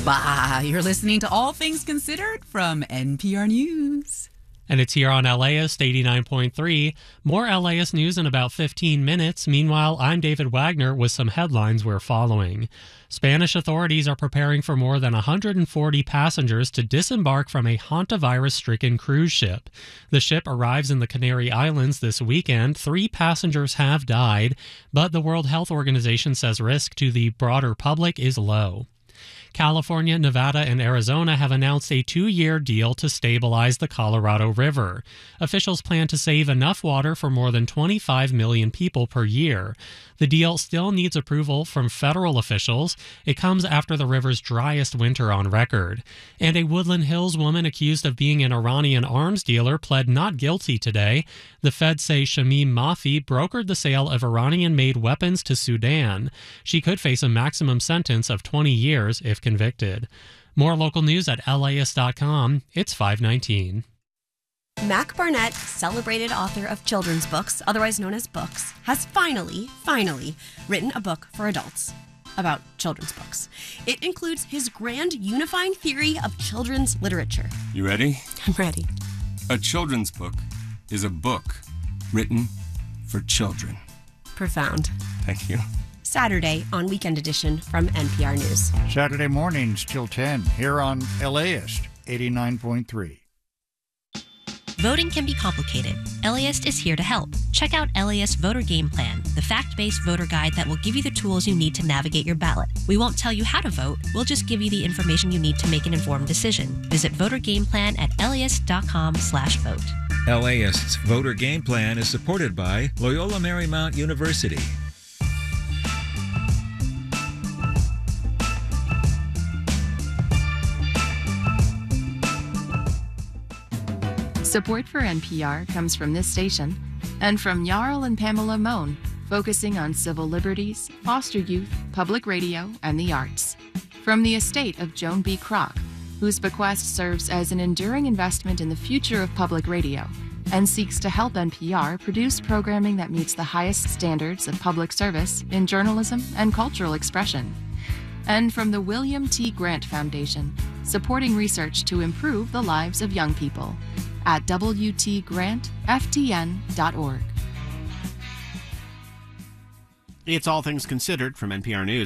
Bah, you're listening to All Things Considered from NPR News. And it's here on LAist 89.3. More LAist news in about 15 minutes. Meanwhile, I'm David Wagner with some headlines we're following. Spanish authorities are preparing for more than 140 passengers to disembark from a hantavirus-stricken cruise ship. The ship arrives in the Canary Islands this weekend. 3 passengers have died, but the World Health Organization says risk to the broader public is low. California, Nevada, and Arizona have announced a 2-year deal to stabilize the Colorado River. Officials plan to save enough water for more than 25 million people per year. The deal still needs approval from federal officials. It comes after the river's driest winter on record. And a Woodland Hills woman accused of being an Iranian arms dealer pled not guilty today. The feds say Shamim Mafi brokered the sale of Iranian-made weapons to Sudan. She could face a maximum sentence of 20 years if convicted. More local news at LAist.com. It's 5:19. Mac Barnett, celebrated author of children's books, otherwise known as books, has finally written a book for adults about children's books. It includes his grand unifying theory of children's literature. You ready? I'm ready. A children's book is a book written for children. Profound. Thank you. Saturday on Weekend Edition from NPR News. Saturday mornings till 10 here on LAist 89.3. Voting can be complicated. LAist is here to help. Check out LAist Voter Game Plan, the fact-based voter guide that will give you the tools you need to navigate your ballot. We won't tell you how to vote, we'll just give you the information you need to make an informed decision. Visit Voter Game Plan at laist.com/vote. LAist's Voter Game Plan is supported by Loyola Marymount University. Support for NPR comes from this station and from Jarl and Pamela Mohn, focusing on civil liberties, foster youth, public radio, and the arts. From the estate of Joan B. Kroc, whose bequest serves as an enduring investment in the future of public radio and seeks to help NPR produce programming that meets the highest standards of public service in journalism and cultural expression. And from the William T. Grant Foundation, supporting research to improve the lives of young people at WTGrantFTN.org. It's All Things Considered from NPR News.